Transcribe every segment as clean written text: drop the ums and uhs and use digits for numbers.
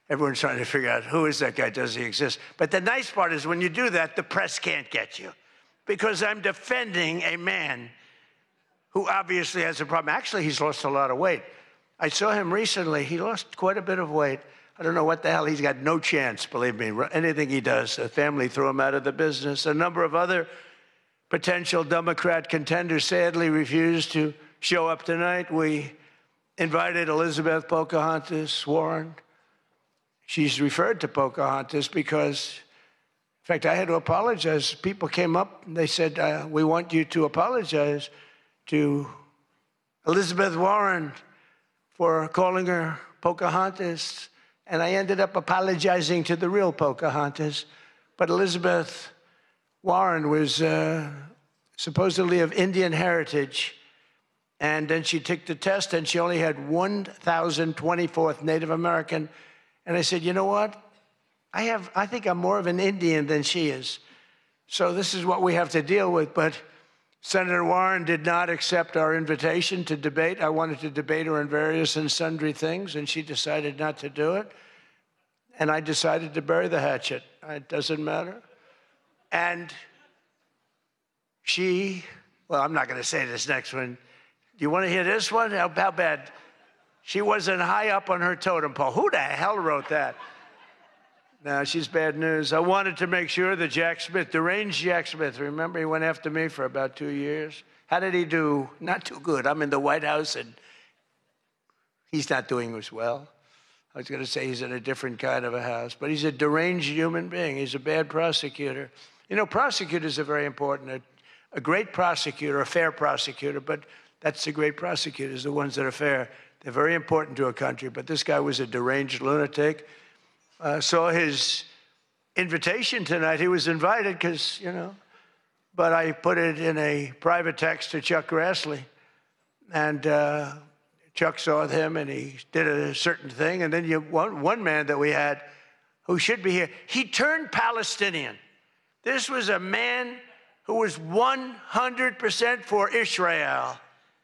Everyone's trying to figure out who is that guy, does he exist? But the nice part is when you do that, the press can't get you because I'm defending a man who obviously has a problem. Actually, he's lost a lot of weight. I saw him recently. He lost quite a bit of weight. I don't know what the hell. He's got no chance, believe me. Anything he does, the family threw him out of the business. A number of other potential Democrat contenders sadly refused to show up tonight. We invited Elizabeth Pocahontas Warren. She's referred to Pocahontas because, in fact, I had to apologize. People came up and they said, we want you to apologize to Elizabeth Warren for calling her Pocahontas. And I ended up apologizing to the real Pocahontas. But Elizabeth Warren was supposedly of Indian heritage. And then she took the test and she only had 1,024th Native American. And I said, you know what? I think I'm more of an Indian than she is. So this is what we have to deal with. But Senator Warren did not accept our invitation to debate. I wanted to debate her on various and sundry things, and she decided not to do it. And I decided to bury the hatchet. It doesn't matter. And well, I'm not going to say this next one. Do you want to hear this one? How bad? She wasn't high up on her totem pole. Who the hell wrote that? No, she's bad news. I wanted to make sure that Jack Smith, deranged Jack Smith, remember he went after me for about 2 years? How did he do? Not too good. I'm in the White House and he's not doing as well. I was going to say he's in a different kind of a house, but he's a deranged human being. He's a bad prosecutor. You know, prosecutors are very important. A great prosecutor, a fair prosecutor, but that's the great prosecutors, the ones that are fair. They're very important to a country, but this guy was a deranged lunatic. Saw his invitation tonight. He was invited because, but I put it in a private text to Chuck Grassley. And Chuck saw him and he did a certain thing. And then one man that we had who should be here, he turned Palestinian. This was a man who was 100% for Israel.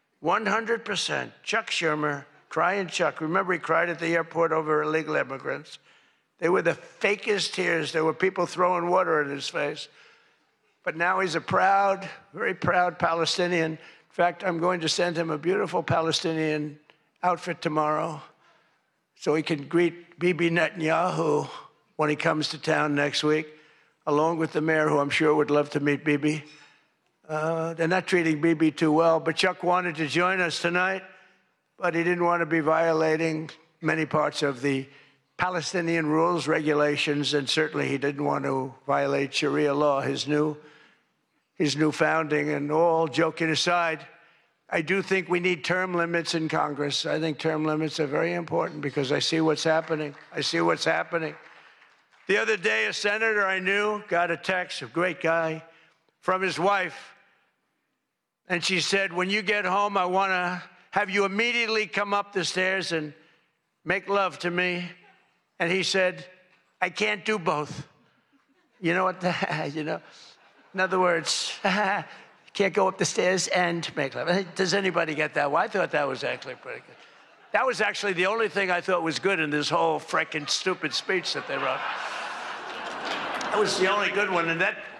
100%. Chuck Schumer, crying Chuck. Remember, he cried at the airport over illegal immigrants. They were the fakest tears. There were people throwing water in his face. But now he's a proud, very proud Palestinian. In fact, I'm going to send him a beautiful Palestinian outfit tomorrow so he can greet Bibi Netanyahu when he comes to town next week, along with the mayor, who I'm sure would love to meet Bibi. They're not treating Bibi too well, but Chuck wanted to join us tonight, but he didn't want to be violating many parts of the Palestinian rules, regulations, and certainly he didn't want to violate Sharia law, his new founding. And all joking aside, I do think we need term limits in Congress. I think term limits are very important because I see what's happening. I see what's happening. The other day, a senator I knew got a text, a great guy, from his wife. And she said, when you get home, I want to have you immediately come up the stairs and make love to me. And he said, I can't do both. You know what? In other words, can't go up the stairs and make love. Does anybody get that? Well, I thought that was actually pretty good. That was actually the only thing I thought was good in this whole frickin' stupid speech that they wrote. That was the only good one. And that